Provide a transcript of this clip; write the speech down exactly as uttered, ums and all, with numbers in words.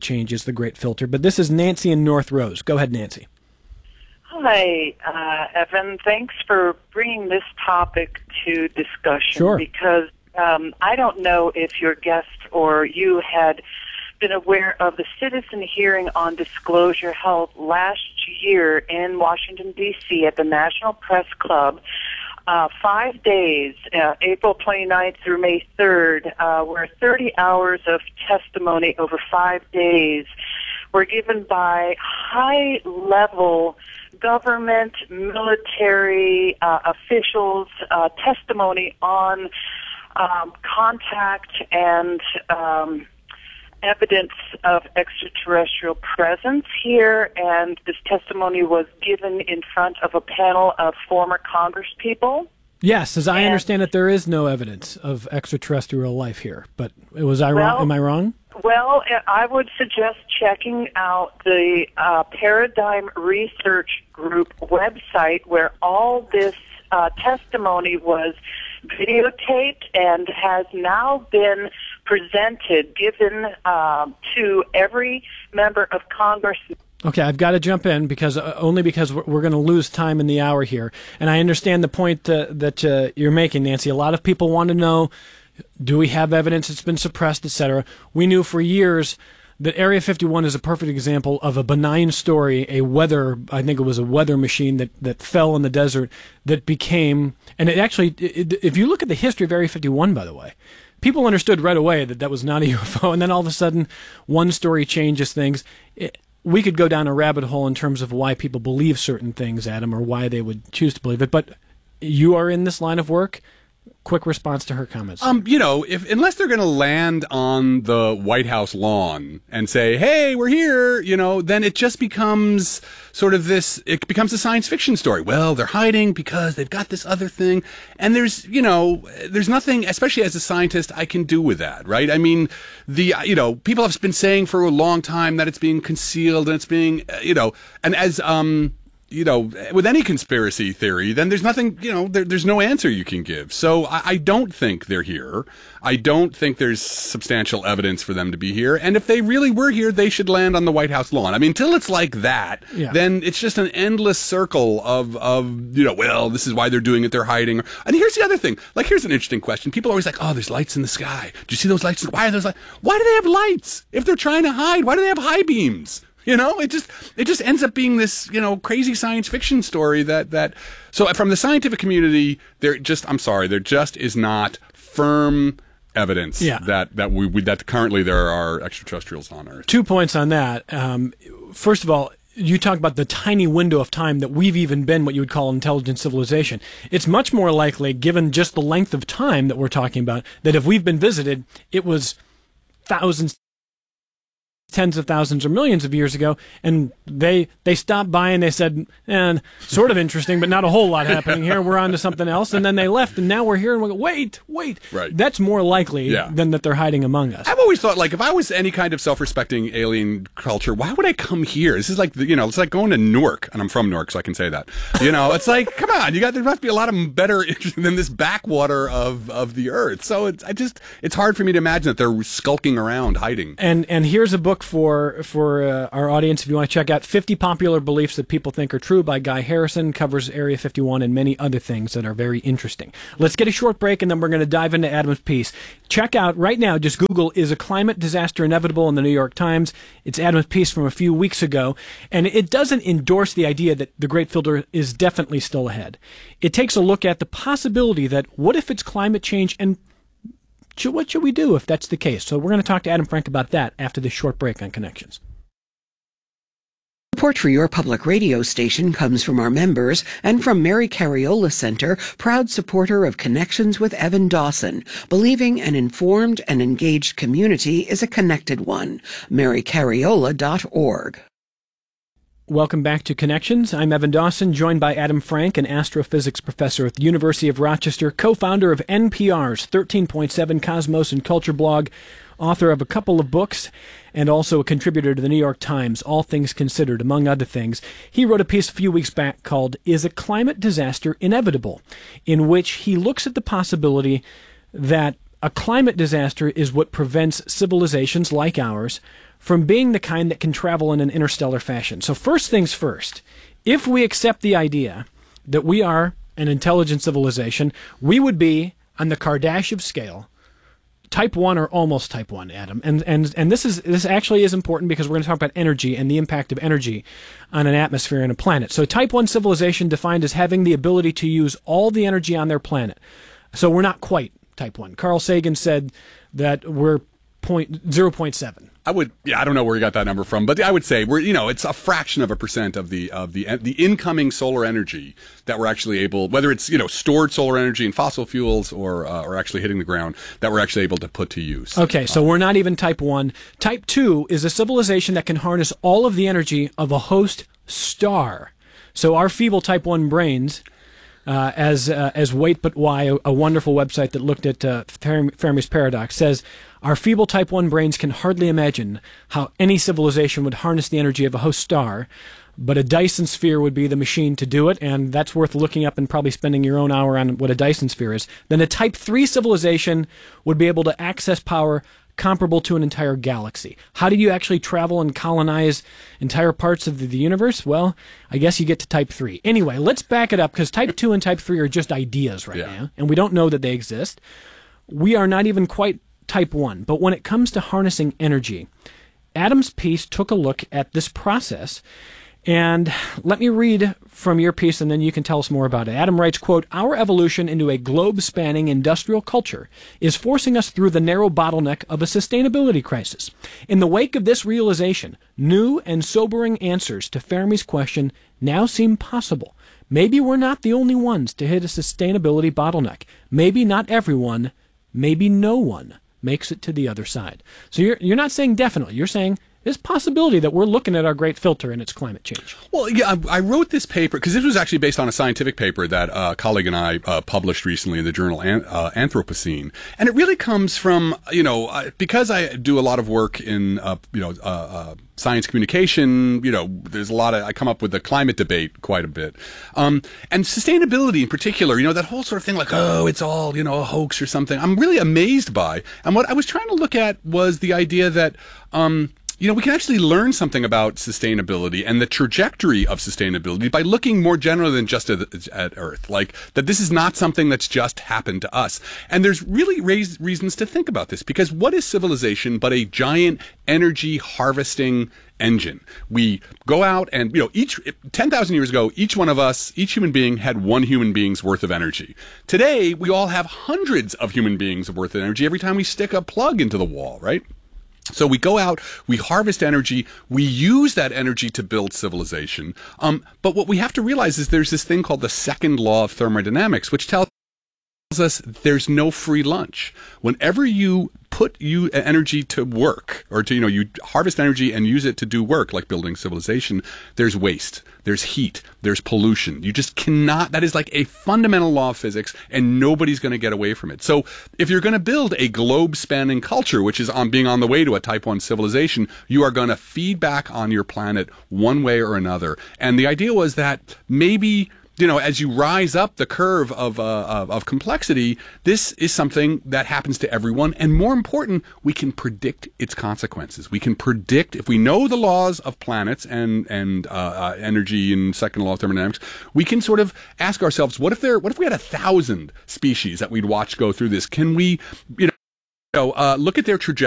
change is the great filter. But this is Nancy in North Rose. Go ahead, Nancy. Hi, uh, Evan. Thanks for bringing this topic to discussion. Sure. Because um, I don't know if your guest or you had been aware of the citizen hearing on disclosure held last year in Washington, D C at the National Press Club. Uh, five days, uh, April twenty-ninth through May third, uh, where thirty hours of testimony over five days were given by high-level government, military uh, officials, uh, testimony on um, contact and um, evidence of extraterrestrial presence here, and this testimony was given in front of a panel of former congresspeople. Yes, as I and, understand it, there is no evidence of extraterrestrial life here. But was I well, wrong? Am I wrong? Well, I would suggest checking out the uh, Paradigm Research Group website, where all this uh, testimony was videotaped and has now been presented, given uh, to every member of Congress. Okay, I've got to jump in because uh, only because we're, we're going to lose time in the hour here, and I understand the point uh, that uh, you're making, Nancy. A lot of people want to know, do we have evidence that's been suppressed, et cetera. We knew for years that Area fifty-one is a perfect example of a benign story, a weather, I think it was a weather machine that, that fell in the desert that became, and it actually, it, if you look at the history of Area fifty-one, by the way, people understood right away that that was not a U F O, and then all of a sudden, one story changes things. It, we could go down a rabbit hole in terms of why people believe certain things, Adam, or why they would choose to believe it, but you are in this line of work. Quick response to her comments. Um, you know, if unless they're going to land on the White House lawn and say, "Hey, we're here," you know, then it just becomes sort of this. It becomes a science fiction story. Well, they're hiding because they've got this other thing, and there's, you know, there's nothing, especially as a scientist, I can do with that, right? I mean, the, you know, people have been saying for a long time that it's being concealed and it's being, you know, and as um. you know, with any conspiracy theory, then there's nothing, you know, there, there's no answer you can give. So I, I don't think they're here. I don't think there's substantial evidence for them to be here. And if they really were here, they should land on the White House lawn. I mean, until it's like that, yeah. then it's just an endless circle of, of, you know, well, this is why they're doing it. They're hiding. And here's the other thing. Like, here's an interesting question. People are always like, oh, there's lights in the sky. Do you see those lights? Why are those lights? Why do they have lights? If they're trying to hide, why do they have high beams? You know, it just it just ends up being this, you know, crazy science fiction story that that. So from the scientific community, there just I'm sorry, there just is not firm evidence yeah. that that we, we that currently there are extraterrestrials on Earth. Two points on that. Um, first of all, you talk about the tiny window of time that we've even been what you would call intelligent civilization. It's much more likely, given just the length of time that we're talking about, that if we've been visited, it was thousands, tens of thousands or millions of years ago, and they they stopped by and they said, eh, sort of interesting, but not a whole lot happening here. We're on to something else. And then they left, and now we're here, and we go, wait, wait. Right. That's more likely yeah. than that they're hiding among us. I've always thought, like, if I was any kind of self-respecting alien culture, why would I come here? This is like, you know, it's like going to Newark, and I'm from Newark, so I can say that. You know, it's like, come on, you got there must be a lot of better than this backwater of, of the Earth. So it's I just it's hard for me to imagine that they're skulking around, hiding. And and here's a book for for uh, our audience if you want to check out fifty Popular Beliefs That People Think Are True by Guy Harrison. Covers Area fifty-one and many other things that are very interesting. Let's get a short break, and then we're going to dive into Adam's piece. Check out right now, just Google, is a climate disaster inevitable in the New York Times? It's Adam's piece from a few weeks ago, and it doesn't endorse the idea that the Great Filter is definitely still ahead. It takes a look at the possibility that what if it's climate change, and what should we do if that's the case? So we're going to talk to Adam Frank about that after this short break on Connections. Support for your public radio station comes from our members and from Mary Cariola Center, proud supporter of Connections with Evan Dawson, believing an informed and engaged community is a connected one. mary cariola dot org. Welcome back to Connections. I'm Evan Dawson, joined by Adam Frank, an astrophysics professor at the University of Rochester, co-founder of N P R's thirteen point seven Cosmos and Culture blog, author of a couple of books, and also a contributor to the New York Times, All Things Considered, among other things. He wrote a piece a few weeks back called Is a Climate Disaster Inevitable?, in which he looks at the possibility that a climate disaster is what prevents civilizations like ours from being the kind that can travel in an interstellar fashion. So first things first, if we accept the idea that we are an intelligent civilization, we would be on the Kardashev scale, type one or almost type one, Adam. And and and this is this actually is important because we're going to talk about energy and the impact of energy on an atmosphere and a planet. So type one civilization defined as having the ability to use all the energy on their planet. So we're not quite type one. Carl Sagan said that we're point, zero point seven. I would, yeah, I don't know where you got that number from, but I would say we're, you know, it's a fraction of a percent of the of the the incoming solar energy that we're actually able, whether it's, you know, stored solar energy in fossil fuels or uh, or actually hitting the ground, that we're actually able to put to use. Okay, so we're not even type one. Type two is a civilization that can harness all of the energy of a host star. So our feeble type one brains, uh, as uh, as Wait But Why, a, a wonderful website that looked at uh, Fermi's paradox, says, our feeble type one brains can hardly imagine how any civilization would harness the energy of a host star, but a Dyson sphere would be the machine to do it, and that's worth looking up and probably spending your own hour on what a Dyson sphere is. Then a type three civilization would be able to access power comparable to an entire galaxy. How do you actually travel and colonize entire parts of the, the universe? Well, I guess you get to type three. Anyway, let's back it up, because type two and type three are just ideas right Yeah. now, and we don't know that they exist. We are not even quite type one. But when it comes to harnessing energy, Adam's piece took a look at this process. And let me read from your piece, and then you can tell us more about it. Adam writes, quote, our evolution into a globe-spanning industrial culture is forcing us through the narrow bottleneck of a sustainability crisis. In the wake of this realization, new and sobering answers to Fermi's question now seem possible. Maybe we're not the only ones to hit a sustainability bottleneck. Maybe not everyone, maybe no one makes it to the other side. So you're you're not saying definitely. You're saying there's possibility that we're looking at our great filter and it's climate change. Well, yeah, I, I wrote this paper because this was actually based on a scientific paper that uh, a colleague and I uh, published recently in the journal An- uh, Anthropocene, and it really comes from, you know, uh, because I do a lot of work in, uh, you know, uh, uh, science communication. You know, there's a lot of, I come up with the climate debate quite a bit, um, and sustainability in particular. You know, that whole sort of thing like, oh, it's all, you know, a hoax or something. I'm really amazed by, and what I was trying to look at was the idea that. Um, You know, we can actually learn something about sustainability and the trajectory of sustainability by looking more generally than just at, at Earth. Like, that this is not something that's just happened to us. And there's really raised reasons to think about this, because what is civilization but a giant energy harvesting engine? We go out and, you know, each ten thousand years ago, each one of us, each human being had one human being's worth of energy. Today, we all have hundreds of human beings worth of energy every time we stick a plug into the wall, right? So we go out, we harvest energy, we use that energy to build civilization. Um, but what we have to realize is there's this thing called the second law of thermodynamics, which tells us there's no free lunch. Whenever you put you energy to work, or to, you know, you harvest energy and use it to do work, like building civilization, there's waste, there's heat, there's pollution. You just cannot, that is like a fundamental law of physics, and nobody's going to get away from it. So if you're going to build a globe-spanning culture, which is on being on the way to a type one civilization, you are going to feed back on your planet one way or another. And the idea was that maybe, you know, as you rise up the curve of, uh, of of complexity, this is something that happens to everyone. And more important, we can predict its consequences. We can predict, if we know the laws of planets and and uh, uh, energy and second law of thermodynamics, we can sort of ask ourselves, what if there, what if we had a thousand species that we'd watch go through this? Can we, you know, uh, look at their trajectory?